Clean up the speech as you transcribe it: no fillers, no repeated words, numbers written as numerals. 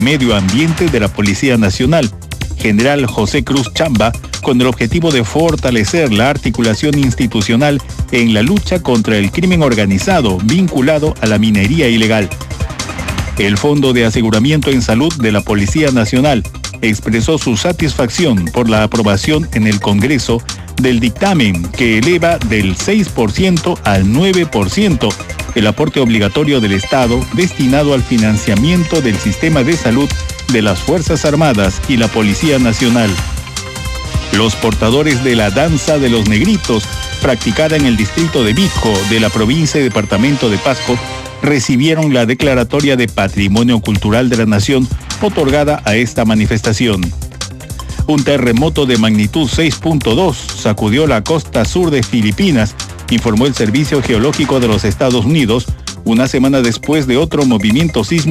Medio Ambiente de la Policía Nacional, General José Cruz Chamba, con el objetivo de fortalecer la articulación institucional en la lucha contra el crimen organizado vinculado a la minería ilegal. El Fondo de Aseguramiento en Salud de la Policía Nacional expresó su satisfacción por la aprobación en el Congreso del dictamen que eleva del 6% al 9% el aporte obligatorio del Estado destinado al financiamiento del sistema de salud de las Fuerzas Armadas y la Policía Nacional. Los portadores de la danza de los negritos, practicada en el distrito de Visco de la provincia y departamento de Pasco, recibieron la declaratoria de Patrimonio Cultural de la Nación otorgada a esta manifestación. Un terremoto de magnitud 6.2 sacudió la costa sur de Filipinas, informó el Servicio Geológico de los Estados Unidos, una semana después de otro movimiento sísmico